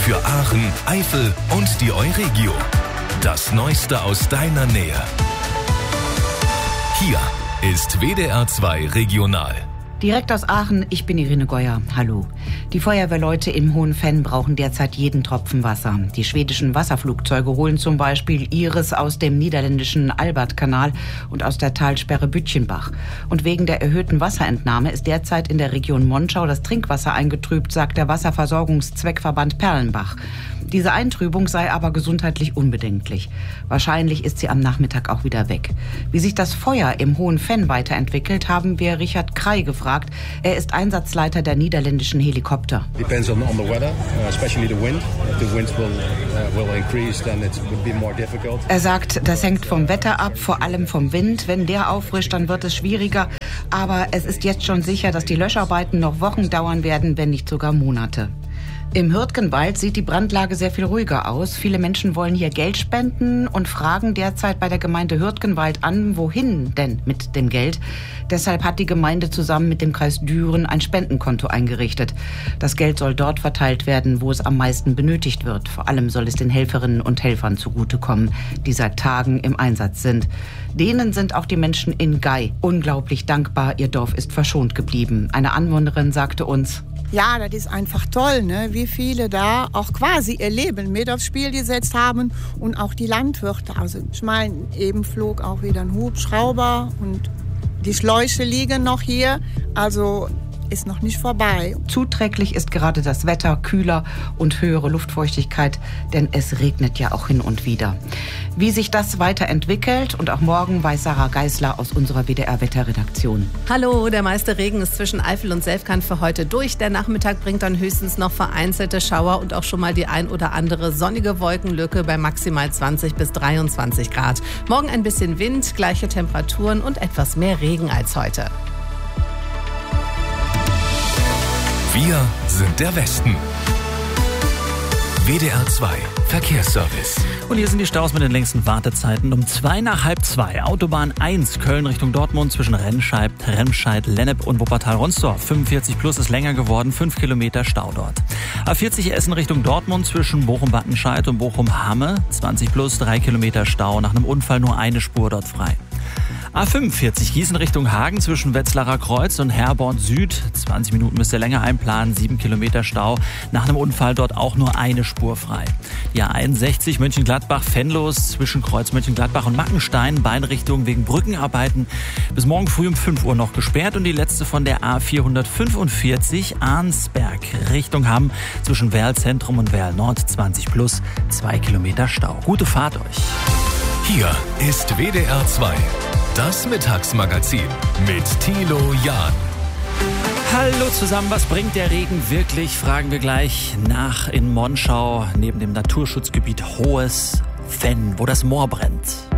Für Aachen, Eifel und die Euregio. Das Neueste aus deiner Nähe. Hier ist WDR 2 Regional. Direkt aus Aachen, ich bin Irene Geuer. Hallo. Die Feuerwehrleute im Hohenfenn brauchen derzeit jeden Tropfen Wasser. Die schwedischen Wasserflugzeuge holen zum Beispiel ihres aus dem niederländischen Albertkanal und aus der Talsperre Bütchenbach. Und wegen der erhöhten Wasserentnahme ist derzeit in der Region Monschau das Trinkwasser eingetrübt, sagt der Wasserversorgungszweckverband Perlenbach. Diese Eintrübung sei aber gesundheitlich unbedenklich. Wahrscheinlich ist sie am Nachmittag auch wieder weg. Wie sich das Feuer im Hohenfenn weiterentwickelt, haben wir Richard Krey gefragt. Er ist Einsatzleiter der niederländischen Helikopter. Depends on the weather, especially the wind. If the wind will increase, then it would be more difficult. Er sagt, das hängt vom Wetter ab, vor allem vom Wind. Wenn der auffrischt, dann wird es schwieriger. Aber es ist jetzt schon sicher, dass die Löscharbeiten noch Wochen dauern werden, wenn nicht sogar Monate. Im Hürtgenwald sieht die Brandlage sehr viel ruhiger aus. Viele Menschen wollen hier Geld spenden und fragen derzeit bei der Gemeinde Hürtgenwald an, wohin denn mit dem Geld. Deshalb hat die Gemeinde zusammen mit dem Kreis Düren ein Spendenkonto eingerichtet. Das Geld soll dort verteilt werden, wo es am meisten benötigt wird. Vor allem soll es den Helferinnen und Helfern zugutekommen, die seit Tagen im Einsatz sind. Denen sind auch die Menschen in Gei unglaublich dankbar. Ihr Dorf ist verschont geblieben. Eine Anwohnerin sagte uns: Ja, das ist einfach toll, ne? Wie viele da auch quasi ihr Leben mit aufs Spiel gesetzt haben und auch die Landwirte. Also ich meine, eben flog auch wieder ein Hubschrauber und die Schläuche liegen noch hier, also ist noch nicht vorbei. Zuträglich ist gerade das Wetter, kühler und höhere Luftfeuchtigkeit, denn es regnet ja auch hin und wieder. Wie sich das weiterentwickelt und auch morgen, weiß Sarah Geisler aus unserer WDR-Wetterredaktion. Hallo, der meiste Regen ist zwischen Eifel und Selfkant für heute durch. Der Nachmittag bringt dann höchstens noch vereinzelte Schauer und auch schon mal die ein oder andere sonnige Wolkenlücke bei maximal 20 bis 23 Grad. Morgen ein bisschen Wind, gleiche Temperaturen und etwas mehr Regen als heute. Wir sind der Westen. WDR 2 Verkehrsservice. Und hier sind die Staus mit den längsten Wartezeiten. Um 2:30. Autobahn 1 Köln Richtung Dortmund zwischen Remscheid, Lennep und Wuppertal-Ronsdorf. 45 plus ist länger geworden, 5 Kilometer Stau dort. A40 Essen Richtung Dortmund zwischen Bochum-Wattenscheid und Bochum-Hamme. 20 plus, 3 Kilometer Stau. Nach einem Unfall nur eine Spur dort frei. A45 Gießen Richtung Hagen zwischen Wetzlarer Kreuz und Herborn Süd. 20 Minuten müsst ihr länger einplanen, 7 Kilometer Stau. Nach einem Unfall dort auch nur eine Spur frei. Die A61 Mönchengladbach-Venlos zwischen Kreuz Mönchengladbach und Mackenstein. Beide Richtungen wegen Brückenarbeiten bis morgen früh um 5 Uhr noch gesperrt. Und die letzte von der A445 Arnsberg Richtung Hamm zwischen Werl Zentrum und Werl Nord. 20 plus, 2 Kilometer Stau. Gute Fahrt euch. Hier ist WDR 2. Das Mittagsmagazin mit Thilo Jahn. Hallo zusammen, was bringt der Regen wirklich? Fragen wir gleich nach in Monschau, neben dem Naturschutzgebiet Hohes Fenn, wo das Moor brennt.